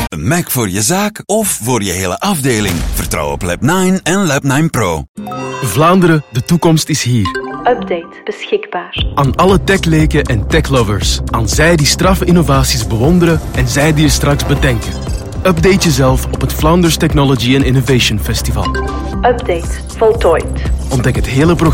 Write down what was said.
Een Mac voor je zaak of voor je hele afdeling. Vertrouw op Lab9 en Lab9 Pro. Vlaanderen, de toekomst is hier. Update beschikbaar. Aan alle techleken en techlovers. Aan zij die straffe innovaties bewonderen en zij die je straks bedenken. Update jezelf op het Flanders Technology and Innovation Festival. Update voltooid. Ontdek het hele programma